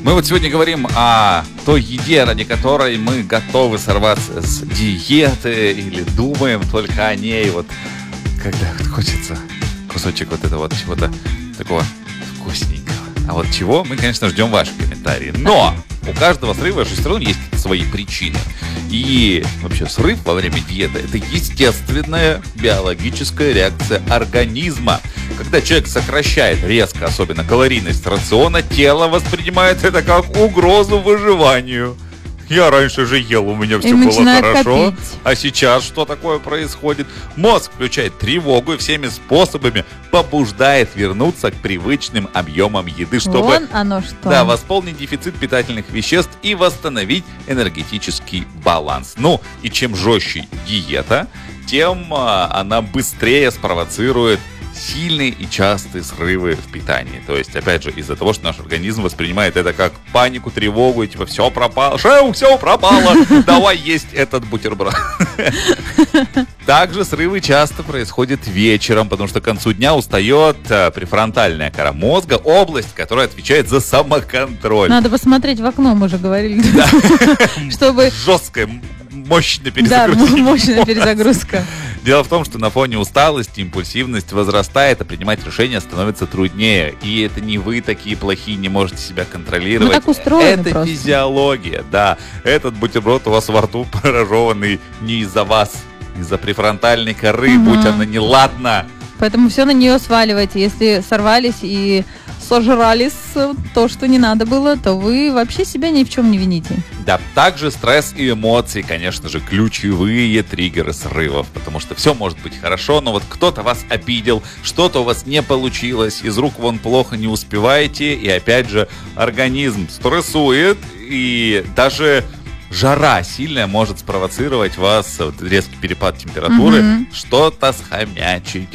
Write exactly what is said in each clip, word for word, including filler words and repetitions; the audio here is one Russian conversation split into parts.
Мы вот сегодня говорим о той еде, ради которой мы готовы сорваться с диеты или думаем только о ней, вот когда вот хочется кусочек вот этого вот чего-то такого вкусненького. А вот чего, мы, конечно, ждем ваши комментарии. Но у каждого срыва же все равно есть свои причины. И вообще срыв во время диеты – это естественная биологическая реакция организма. Когда человек сокращает резко, особенно калорийность рациона, тело воспринимает это как угрозу выживанию. Я раньше же ел, у меня все было хорошо. Копить. А сейчас что такое происходит? Мозг включает тревогу и всеми способами побуждает вернуться к привычным объемам еды, чтобы Вон оно что. Да, восполнить дефицит питательных веществ и восстановить энергетический баланс. Ну, и чем жестче диета, тем а, она быстрее спровоцирует сильные и частые срывы в питании. То есть, опять же, из-за того, что наш организм воспринимает это как панику, тревогу, и типа все пропало, шоу, все пропало, давай есть этот бутерброд. Также срывы часто происходят вечером, потому что к концу дня устает префронтальная кора мозга, область, которая отвечает за самоконтроль. Надо посмотреть в окно, мы же говорили. Чтобы... Жесткая, мощная перезагрузка. Да, мощная перезагрузка. Дело в том, что на фоне усталости импульсивность возрастает, а принимать решения становится труднее. И это не вы такие плохие, не можете себя контролировать. Мы так устроены это просто. Физиология, да. Этот бутерброд у вас во рту прожеванный не из-за вас, из-за префронтальной коры, угу. Будь она неладна. Поэтому все на нее сваливайте. Если сорвались и сожрались то, что не надо было, то вы вообще себя ни в чем не вините. Да, также стресс и эмоции, конечно же, ключевые триггеры срывов, потому что все может быть хорошо, но вот кто-то вас обидел, что-то у вас не получилось, из рук вон плохо не успеваете, и опять же организм стрессует, и даже жара сильная может спровоцировать вас, вот, резкий перепад температуры, mm-hmm. что-то схомячить.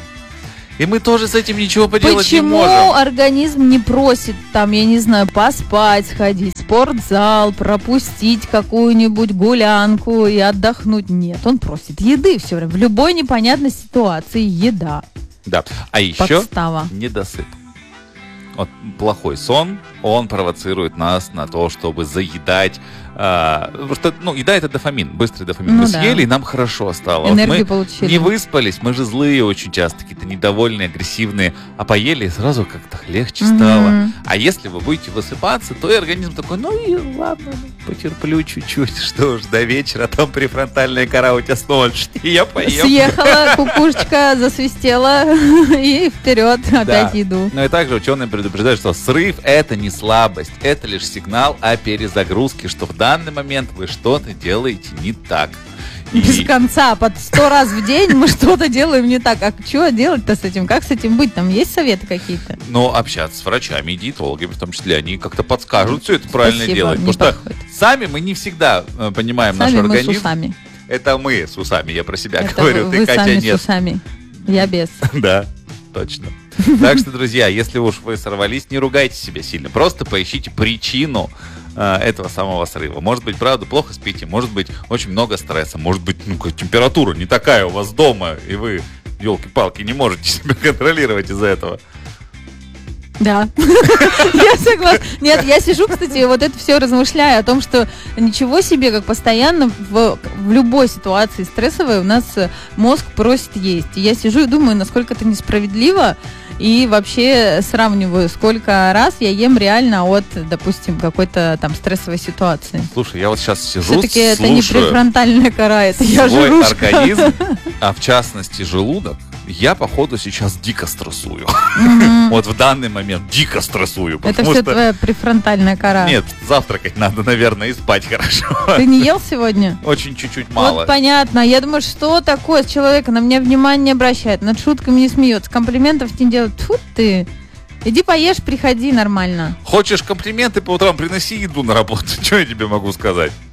И мы тоже с этим ничего поделать Почему не можем. Почему организм не просит, там, я не знаю, поспать, сходить в спортзал, пропустить какую-нибудь гулянку и отдохнуть? Нет, он просит еды все время. В любой непонятной ситуации еда. Да, а еще подстава. Недосып. Вот плохой сон, он провоцирует нас на то, чтобы заедать. А, потому что, ну, еда — это дофамин, быстрый дофамин. Ну, мы да. съели, и нам хорошо стало. Энергию вот мы получили. Не выспались, мы же злые очень часто, какие-то недовольные, агрессивные. А поели, и сразу как-то легче mm-hmm. стало. А если вы будете высыпаться, то и организм такой, ну и ладно, потерплю чуть-чуть, что ж, до вечера, там префронтальная кора у тебя снова, и я поем. Съехала, кукушечка засвистела, и вперед, опять еду. Ну и также ученые предупреждают, что срыв — это не слабость, это лишь сигнал о перезагрузке, что в данный момент вы что-то делаете не так. И... Без конца, под сто раз в день мы что-то делаем не так. А что делать-то с этим? Как с этим быть? Там есть советы какие-то? Ну, общаться с врачами и диетологами, в том числе, они как-то подскажут все это правильно Спасибо, делать. Потому подходит. Что сами мы не всегда э, понимаем сами наш организм. Мы с усами. Это мы с усами, я про себя это говорю. Вы, ты, вы Катя, сами нет. с усами. Я без. Да, точно. Так что, друзья, если уж вы сорвались, не ругайте себя сильно. Просто поищите причину э, этого самого срыва. Может быть, правда, плохо спите, может быть, очень много стресса, может быть, ну, температура не такая у вас дома, и вы, елки-палки, не можете себя контролировать из-за этого. Да, я согласна. Нет, я сижу, кстати, вот это все размышляю о том, что ничего себе, как постоянно в, в любой ситуации стрессовой у нас мозг просит есть. И я сижу и думаю, насколько это несправедливо, и вообще сравниваю, сколько раз я ем реально от, допустим, какой-то там стрессовой ситуации. Слушай, я вот сейчас сижу, все-таки это не префронтальная кора, это я жирушка. Свой организм, а в частности желудок, я, походу, сейчас дико стрессую. Mm-hmm. Вот в данный момент дико стрессую. Это все что... твоя префронтальная кора. Нет, завтракать надо, наверное, и спать хорошо. Ты не ел сегодня? Очень чуть-чуть мало. Вот понятно. Я думаю, что такое с человеком? На меня внимание не обращает, над шутками не смеется, комплиментов не делает. Тьфу ты. Иди поешь, приходи нормально. Хочешь комплименты по утрам, приноси еду на работу. Что я тебе могу сказать?